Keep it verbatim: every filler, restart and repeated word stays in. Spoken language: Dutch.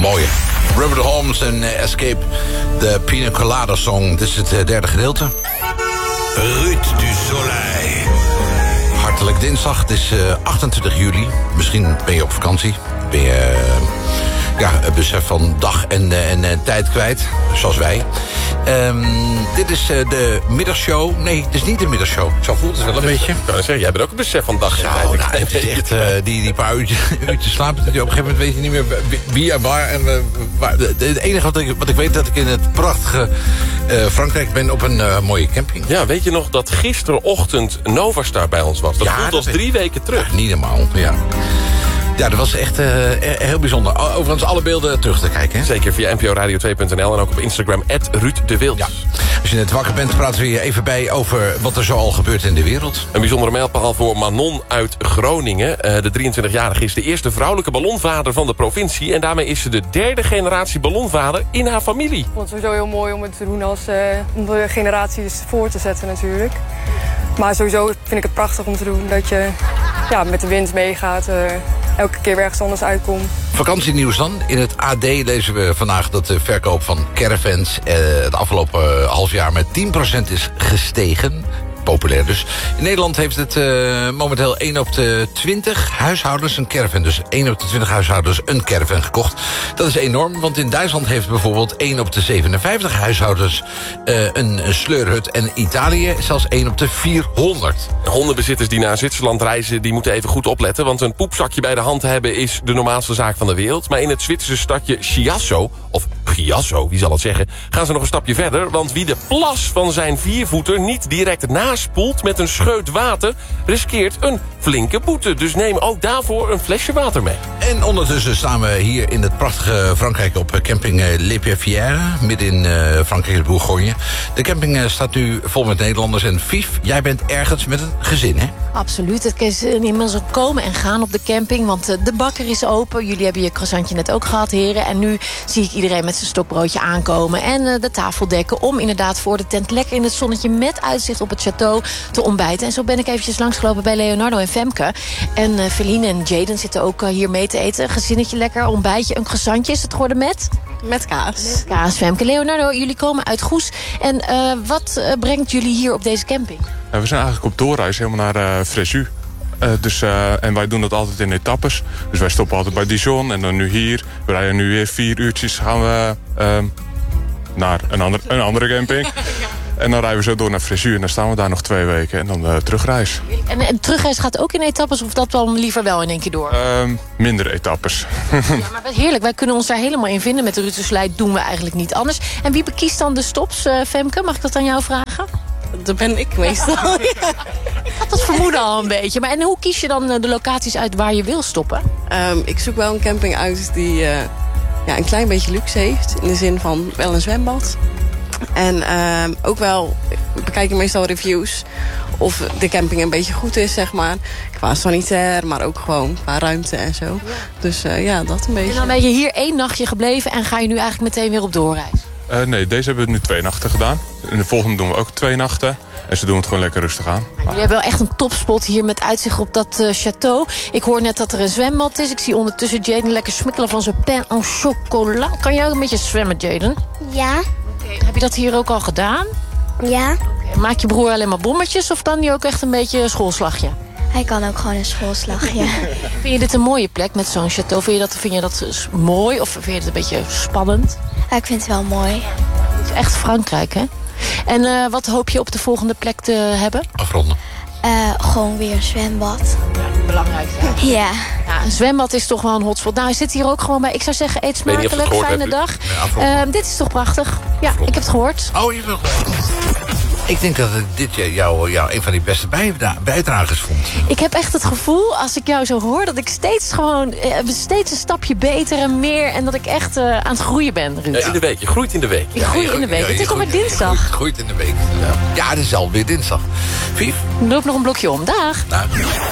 Mooie. Robert Holmes en uh, Escape, de Pina Colada Song. Dit is het uh, derde gedeelte. Ruud du Soleil. Hartelijk dinsdag, het is uh, achtentwintig juli. Misschien ben je op vakantie. Ben je uh, ja, het besef van dag en, uh, en uh, tijd kwijt, zoals wij. Um, dit is uh, de middagshow. Nee, het is niet de middagshow. Zo voelt het wel een beetje. Ik kan zeggen, jij bent ook een besef van dag en tijd. Nou, nou, het is echt uh, die, die paar uurtjes, uurtjes slapen. Op een gegeven moment weet je niet meer wie en waar. En, uh, waar. Het enige wat ik, wat ik weet dat ik in het prachtige uh, Frankrijk ben op een uh, mooie camping. Ja, weet je nog dat gisterochtend Novastar bij ons was? Dat ja, voelt dat als drie weken terug. Ja, niet normaal, ja. Ja, dat was echt uh, heel bijzonder. Overigens alle beelden terug te kijken. Hè? Zeker via N P O Radio twee punt N L en ook op Instagram, at Ruud de Wild. Ja. Als je net wakker bent, praten we je even bij over wat er zo al gebeurt in de wereld. Een bijzondere mijlpaal voor Manon uit Groningen. Uh, de drieëntwintigjarige is de eerste vrouwelijke ballonvader van de provincie. En daarmee is ze de derde generatie ballonvader in haar familie. Ik vond het sowieso heel mooi om het te doen als uh, om de generaties voor te zetten natuurlijk. Maar sowieso vind ik het prachtig om te doen dat je ja, met de wind meegaat. Uh, elke keer weer ergens anders uitkomt. Vakantienieuws dan. In het A D lezen we vandaag dat de verkoop van caravans eh, het afgelopen uh, half jaar met tien procent is gestegen. Populair dus. In Nederland heeft het uh, momenteel één op de twintig huishoudens een caravan. Dus één op de twintig huishoudens een caravan gekocht. Dat is enorm, want in Duitsland heeft bijvoorbeeld één op de zevenenvijftig huishoudens uh, een, een sleurhut. En in Italië zelfs één op de vierhonderd. Hondenbezitters die naar Zwitserland reizen, die moeten even goed opletten. Want een poepzakje bij de hand hebben is de normaalste zaak van de wereld. Maar in het Zwitserse stadje Chiasso, of Chiasso, wie zal het zeggen, gaan ze nog een stapje verder. Want wie de plas van zijn viervoeter niet direct naspoelt met een scheut water, riskeert een flinke boete. Dus neem ook daarvoor een flesje water mee. En ondertussen staan we hier in het prachtige Frankrijk op camping Les Pierrières, midden in uh, Frankrijk, Bourgogne. De camping uh, staat nu vol met Nederlanders. En Vief, jij bent ergens met een gezin, hè? Absoluut. Het is inmiddels ook komen en gaan op de camping, want uh, de bakker is open. Jullie hebben je croissantje net ook gehad, heren. En nu zie ik iedereen met zijn stokbroodje aankomen en uh, de tafel dekken om inderdaad voor de tent lekker in het zonnetje met uitzicht op het château te ontbijten. En zo ben ik eventjes langsgelopen bij Leonardo en Femke. En uh, Feline en Jaden zitten ook uh, hier mee te eten. Gezinnetje lekker, ontbijtje, een croissantje. Is het geworden met? Met kaas. Met kaas, Femke. Leonardo, jullie komen uit Goes. En uh, wat uh, brengt jullie hier op deze camping? Uh, we zijn eigenlijk op doorreis helemaal naar uh, Fréjus. Uh, dus, uh, en wij doen dat altijd in etappes. Dus wij stoppen altijd bij Dijon en dan nu hier. We rijden nu weer vier uurtjes gaan we uh, naar een, ander, een andere camping. En dan rijden we zo door naar Fréjus en dan staan we daar nog twee weken. En dan uh, terugreis. En, en terugreis gaat ook in etappes of dat dan liever wel in één keer door? Uh, minder etappes. Ja, maar wat heerlijk. Wij kunnen ons daar helemaal in vinden. Met de Ruud de Soleil doen we eigenlijk niet anders. En wie bekiest dan de stops, uh, Femke? Mag ik dat aan jou vragen? Dat ben ik meestal. Ja. Ik had dat vermoeden al een beetje. Maar en hoe kies je dan de locaties uit waar je wil stoppen? Um, ik zoek wel een camping uit die uh, ja, een klein beetje luxe heeft. In de zin van wel een zwembad. En um, ook wel, we bekijken meestal reviews of de camping een beetje goed is, zeg maar. Qua sanitair, maar ook gewoon qua ruimte en zo. Ja. Dus uh, ja, dat een beetje. En dan ben je hier één nachtje gebleven en ga je nu eigenlijk meteen weer op doorreis? Uh, nee, deze hebben we nu twee nachten gedaan. En de volgende doen we ook twee nachten. En ze doen het gewoon lekker rustig aan. Jullie hebben wel echt een topspot hier met uitzicht op dat uh, château. Ik hoor net dat er een zwembad is. Ik zie ondertussen Jaden lekker smikkelen van zijn pain en chocolat. Kan jij ook een beetje zwemmen, Jaden? Ja. Okay. Heb je dat hier ook al gedaan? Ja. Okay. Maakt je broer alleen maar bommetjes of kan die ook echt een beetje een schoolslagje? Hij kan ook gewoon een schoolslagje. Vind je dit een mooie plek met zo'n château? Vind je dat, vind je dat mooi of vind je het een beetje spannend? Ja, ik vind het wel mooi. Het is echt Frankrijk, hè? En uh, wat hoop je op de volgende plek te hebben? Afronden. Uh, gewoon weer een zwembad. Ja, belangrijk. Ja. Ja. Ja, een zwembad is toch wel een hotspot. Nou, hij zit hier ook gewoon bij. Ik zou zeggen, eet smakelijk, fijne dag. Ja, uh, dit is toch prachtig? Ja, afronden. Ik heb het gehoord. Oh, je wil Ik denk dat ik dit jou, jou een van die beste bijdra- bijdragers vond. Ik heb echt het gevoel, als ik jou zo hoor, dat ik steeds gewoon uh, steeds een stapje beter en meer. En dat ik echt uh, aan het groeien ben, Ruud. Ja, in de week. Je groeit in de week. Ik groei ja, in de week. Ja, het is groeit, alweer dinsdag. Je groeit in de week. Ja, ja, het is alweer dinsdag. Vief? Loop nog een blokje om. Dag. Nou.